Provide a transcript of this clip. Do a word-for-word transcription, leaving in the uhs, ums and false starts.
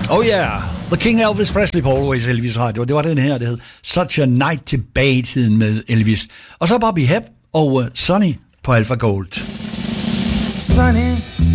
Oh yeah, The King Elvis Presley på Always Elvis Radio. Det var den her, det hed Such a Night tilbage i tiden med Elvis. Og så Bobby Hebb og uh, Sonny på Alpha Gold. Sonny,